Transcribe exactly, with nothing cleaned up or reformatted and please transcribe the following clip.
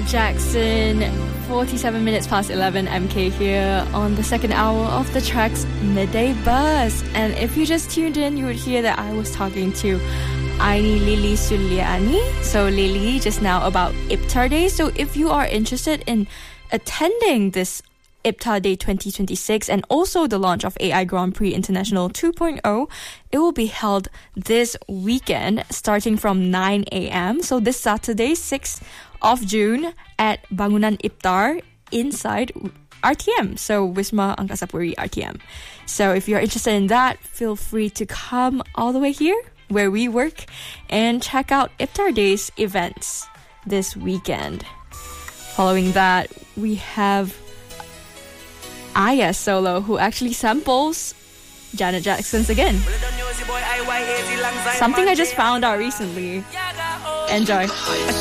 Jackson, forty-seven minutes past eleven, M K here on the second hour of the Trax Midday Buzz. And if you just tuned in, you would hear that I was talking to Aini Lily Suliani. So Lily just now about Iftar Day. So if you are interested in attending this Iftar Day twenty twenty-six and also the launch of A I Grand Prix International two point oh, it will be held this weekend starting from nine a.m. So this Saturday, sixth of June at Bangunan Iftar inside R T M. So Wisma Angkasa Puri R T M. So if you're interested in that, feel free to come all the way here where we work and check out Iftar Day's events this weekend. Following that, we have Aya Solo, who actually samples Janet Jackson's Again. Something I just found out recently. Enjoy.